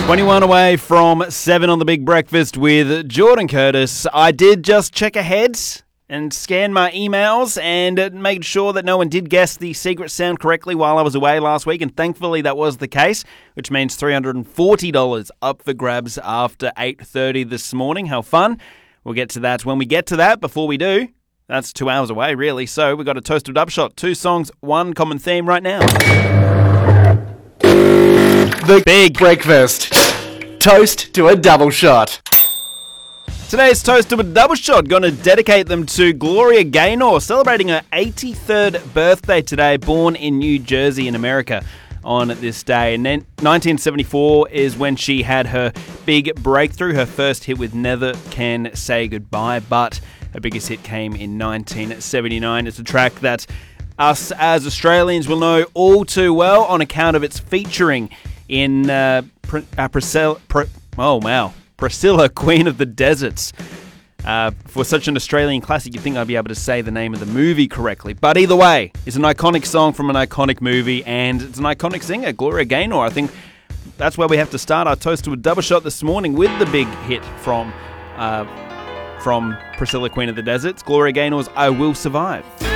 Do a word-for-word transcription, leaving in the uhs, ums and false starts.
twenty-one away from seven on the Big Breakfast with Jordan Curtis. I did just check ahead and scan my emails and made sure that no one did guess the secret sound correctly while I was away last week, and thankfully that was the case, which means three hundred forty dollars up for grabs after eight thirty this morning. How fun. We'll get to that when we get to that. Before we do, that's two hours away, really. So we've got a Toast or Dub Shot. Two songs, one common theme right now. The Big Breakfast. Toast to a double shot. Today's Toast to a Double Shot, going to dedicate them to Gloria Gaynor, celebrating her eighty-third birthday today, born in New Jersey in America on this day. And then nineteen seventy-four is when she had her big breakthrough, her first hit with Never Can Say Goodbye, but her biggest hit came in nineteen seventy-nine. It's a track that us as Australians will know all too well on account of its featuring in uh, Pr- uh, Priscilla, Pr- oh wow, Priscilla, Queen of the Deserts. Uh, for such an Australian classic, you'd think I'd be able to say the name of the movie correctly. But either way, it's an iconic song from an iconic movie, and it's an iconic singer, Gloria Gaynor. I think that's where we have to start our Toast to a Double Shot this morning, with the big hit from uh, from Priscilla, Queen of the Deserts, Gloria Gaynor's I Will Survive.